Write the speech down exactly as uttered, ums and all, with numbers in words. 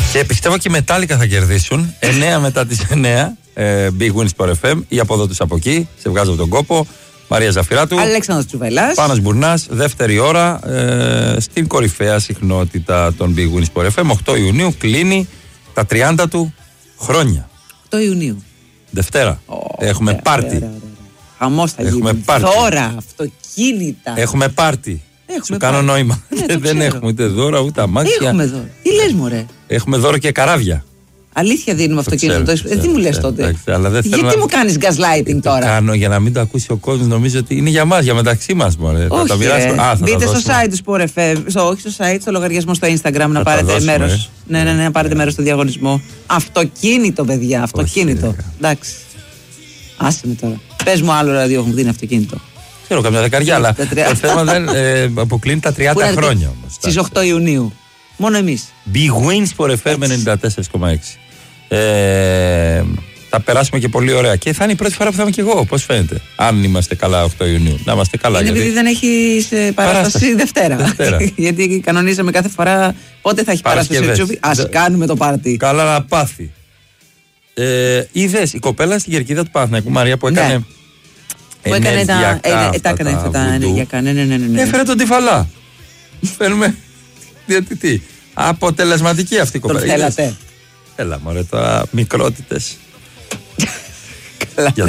Και πιστεύω και οι Μετάλλικα θα κερδίσουν. εννέα μετά τις εννέα. Ε, Big Win Sport εφ εμ. Η αποδότης από εκεί. Σε βγάζω από τον κόπο. Μαρία Ζαφυράτου. Αλέξανδρος Τσουβελάς. Πάνος Μπουρνάς. Δεύτερη ώρα ε, στην κορυφαία συχνότητα των Big Win Sport εφ εμ. οκτώ Ιουνίου κλείνει τα τριάντα του χρόνια. οκτώ Ιουνίου. Δευτέρα. Oh, Έχουμε ωραία, πάρτι. Ωραία, ωραία. Χαμός θα Έχουμε γίνει. πάρτι. Δώρα, αυτοκίνητα. Έχουμε πάρτι. Έχουμε Σου κάνω νόημα. Ναι, Δεν έχουμε ούτε δώρα ούτε αμάξια. Έχουμε δώρο. Τι λες μωρέ. Έχουμε δώρο και καράβια. Αλήθεια δίνουμε αυτοκίνητο. Ε, τι μου λες τότε. Εντάξει, αλλά δεν Γιατί θέλω μου κάνεις gaslighting το τώρα. κάνω για να μην το ακούσει ο κόσμος. Νομίζω ότι είναι για μας, για μεταξύ μας. Μωρέ. Όχι, θα τα μοιράσουμε. Α, θα μπείτε τα στο δώσουμε. site του Sport εφ εμ, στο, όχι στο site, στο λογαριασμό στο Instagram να τα πάρετε δώσουμε, μέρος. ε. Ναι, ναι, ναι, να πάρετε μέρος στο διαγωνισμό. Αυτοκίνητο, παιδιά, αυτοκίνητο. Όχι, Εντάξει. Άσε με τώρα. Πες μου άλλο ραδιόφωνο που δίνει αυτοκίνητο. Ξέρω καμιά δεκαριά, αλλά Τα τρία- το θέμα δεν ε, αποκλίνει τα τριάντα χρόνια όμως. Στις οκτώ Ιουνίου. Μόνο εμείς. Big Win Sport εφ εμ ενενήντα τέσσερα κόμμα έξι. Ε, θα περάσουμε και πολύ ωραία. Και θα είναι η πρώτη φορά που θα είμαι και εγώ. Πώς φαίνεται. Αν είμαστε καλά οκτώ Ιουνίου. Να είμαστε καλά. Είναι γιατί... επειδή δεν έχει παράσταση Παράσταση. Δευτέρα. Δευτέρα. Γιατί κανονίζαμε κάθε φορά πότε θα έχει παράσταση. Παρασκευές. Ας Δε- κάνουμε το πάρτι. Καλά να πάθει. Ε, είδες η κοπέλα στην κερκίδα του Παναθηναϊκού, Μαρία, που Ναι. έκανε. Που έκανε τα, ενεργειακά ε, ναι, αυτά τα έκανε αυτά τα βουντού. ενεργειακά. Ναι, ναι, ναι, ναι. Έφερε τον Τυφαλά. Φαίνουμε. Γιατί τι. Αποτελεσματική αυτή η Τον κοπέλα. θέλατε. Έλα μωρέ τώρα, μικρότητες. Καλά. Για